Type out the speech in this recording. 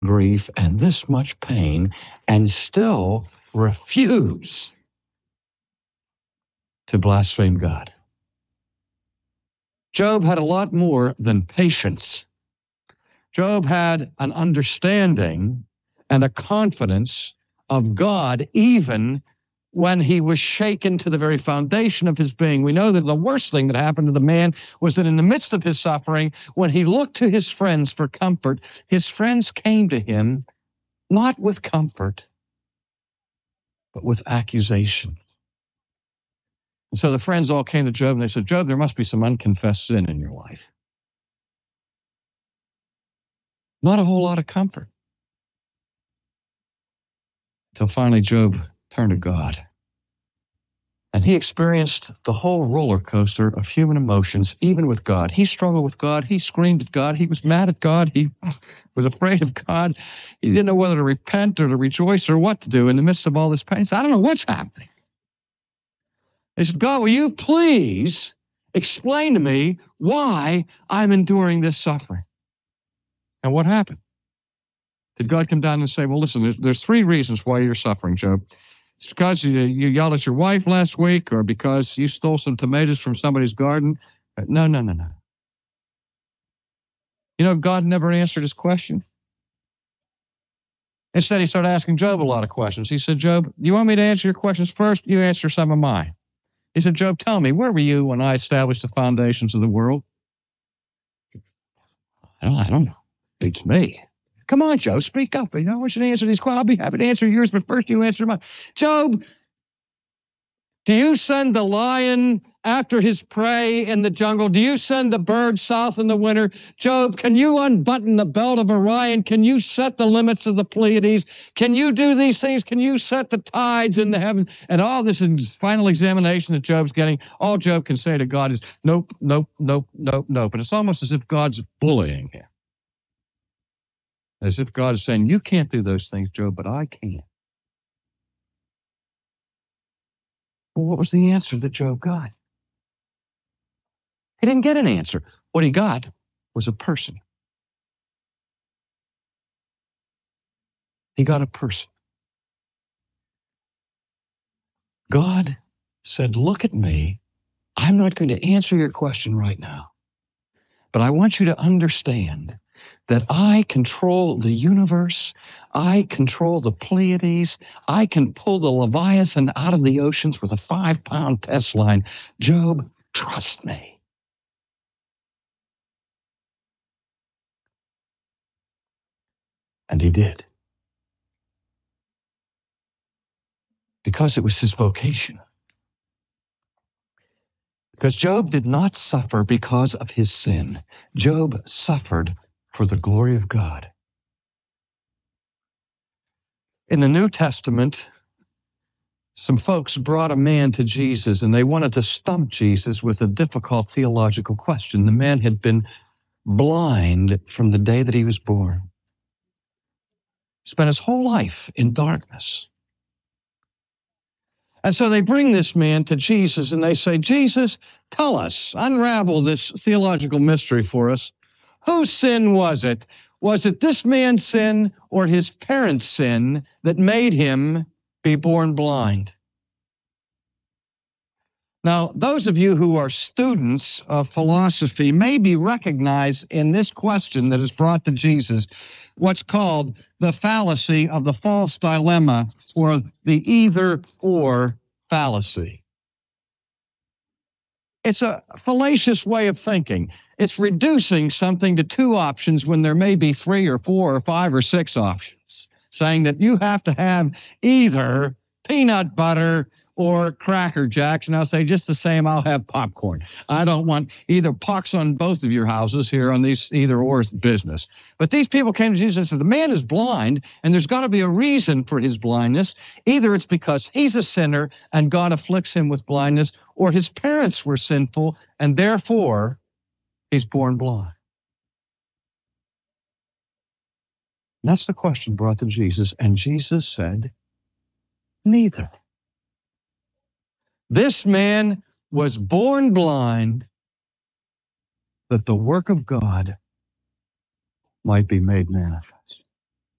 grief and this much pain and still refuse to blaspheme God. Job had a lot more than patience. Job had an understanding and a confidence of God even when he was shaken to the very foundation of his being. We know that the worst thing that happened to the man was that in the midst of his suffering, when he looked to his friends for comfort, his friends came to him not with comfort, but with accusation. And so the friends all came to Job and they said, Job, there must be some unconfessed sin in your life. Not a whole lot of comfort. Until finally Job turned to God. And he experienced the whole roller coaster of human emotions, even with God. He struggled with God. He screamed at God. He was mad at God. He was afraid of God. He didn't know whether to repent or to rejoice or what to do in the midst of all this pain. He said, I don't know what's happening. He said, God, will you please explain to me why I'm enduring this suffering? And what happened? Did God come down and say, well, listen, there's three reasons why you're suffering, Job. It's because you yelled at your wife last week or because you stole some tomatoes from somebody's garden. No. You know, God never answered his question. Instead, he started asking Job a lot of questions. He said, Job, you want me to answer your questions first? You answer some of mine. He said, Job, tell me, where were you when I established the foundations of the world? I don't know. It's me. Come on, Job, speak up. You know, I want you to answer these questions. I'll be happy to answer yours, but first you answer mine. Job, do you send the lion after his prey in the jungle? Do you send the bird south in the winter? Job, can you unbutton the belt of Orion? Can you set the limits of the Pleiades? Can you do these things? Can you set the tides in the heaven? And all this final examination that Job's getting, all Job can say to God is, nope. And it's almost as if God's bullying him. As if God is saying, you can't do those things, Job, but I can. Well, what was the answer that Job got? He didn't get an answer. What he got was a person. He got a person. God said, look at me. I'm not going to answer your question right now, but I want you to understand that I control the universe, I control the Pleiades, I can pull the Leviathan out of the oceans with a 5-pound test line. Job, trust me. And he did. Because it was his vocation. Because Job did not suffer because of his sin. Job suffered for the glory of God. In the New Testament, some folks brought a man to Jesus and they wanted to stump Jesus with a difficult theological question. The man had been blind from the day that he was born. Spent his whole life in darkness. And so they bring this man to Jesus and they say, Jesus, tell us, unravel this theological mystery for us. Whose sin was it? Was it this man's sin or his parents' sin that made him be born blind? Now, those of you who are students of philosophy maybe recognize in this question that is brought to Jesus what's called the fallacy of the false dilemma, or the either-or fallacy. It's a fallacious way of thinking. It's reducing something to two options when there may be 3 or 4 or 5 or 6 options, saying that you have to have either peanut butter or Cracker Jacks, and I'll say just the same, I'll have popcorn. I don't want either pox on both of your houses here on these either-or business. But these people came to Jesus and said, the man is blind, and there's got to be a reason for his blindness. Either it's because he's a sinner and God afflicts him with blindness, or his parents were sinful, and therefore he's born blind. And that's the question brought to Jesus, and Jesus said, neither. This man was born blind that the work of God might be made manifest.